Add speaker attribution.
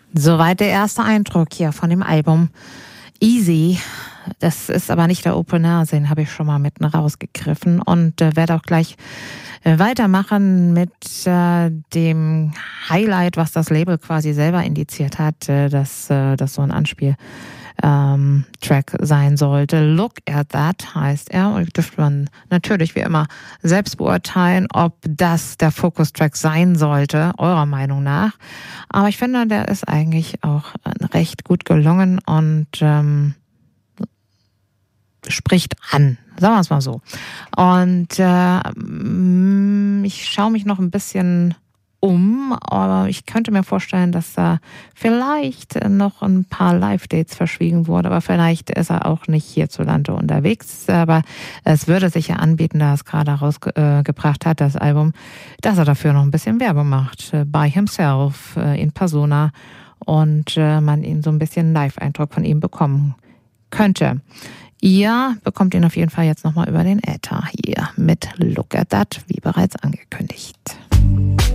Speaker 1: Soweit der erste Eindruck hier von dem Album Easy. Das ist aber nicht der Opener, den habe ich schon mal mitten rausgegriffen und werde auch gleich weitermachen mit dem Highlight, was das Label quasi selber indiziert hat, dass das so ein Anspiel Track sein sollte. Look at That heißt er, und dürfte man natürlich wie immer selbst beurteilen, ob das der Fokus-Track sein sollte, eurer Meinung nach. Aber ich finde, der ist eigentlich auch recht gut gelungen und spricht an, sagen wir es mal so. Und ich schaue mich noch ein bisschen aber ich könnte mir vorstellen, dass da vielleicht noch ein paar Live-Dates verschwiegen wurden, aber vielleicht ist er auch nicht hierzulande unterwegs, aber es würde sich ja anbieten, da er es gerade rausgebracht hat, das Album, dass er dafür noch ein bisschen Werbung macht, by himself, in persona, und man ihn so ein bisschen Live-Eindruck von ihm bekommen könnte. Ihr bekommt ihn auf jeden Fall jetzt nochmal über den Äther hier mit Look at That, wie bereits angekündigt.